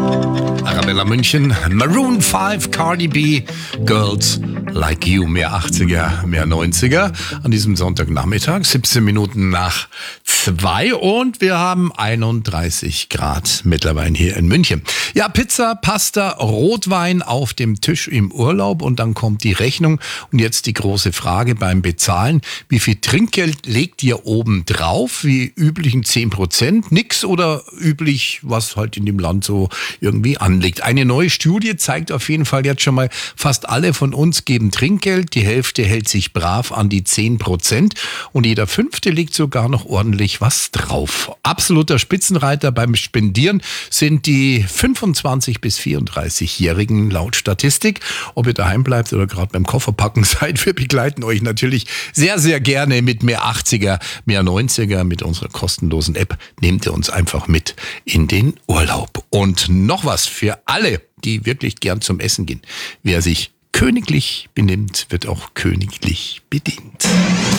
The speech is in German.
Arabella München, Maroon 5, Cardi B, Girls Like You, mehr 80er, mehr 90er. An diesem Sonntagnachmittag, 17 Minuten nach 2 und wir haben 31 Grad mittlerweile hier in München. Ja, Pizza, Pasta, Rotwein auf dem Tisch im Urlaub und dann kommt die Rechnung. Und jetzt die große Frage beim Bezahlen. Wie viel Trinkgeld legt ihr oben drauf? Wie üblichen 10%? Nix oder üblich, was halt in dem Land so irgendwie anliegt? Eine neue Studie zeigt auf jeden Fall jetzt schon mal, fast alle von uns geben Trinkgeld. Die Hälfte hält sich brav an die 10% und jeder Fünfte legt sogar noch ordentlich was drauf. Absoluter Spitzenreiter beim Spendieren sind die 25- bis 34-Jährigen laut Statistik. Ob ihr daheim bleibt oder gerade beim Kofferpacken seid, wir begleiten euch natürlich sehr, sehr gerne mit mehr 80er, mehr 90er. Mit unserer kostenlosen App nehmt ihr uns einfach mit in den Urlaub. Und noch was für alle, die wirklich gern zum Essen gehen. Wer sich königlich benimmt, wird auch königlich bedient.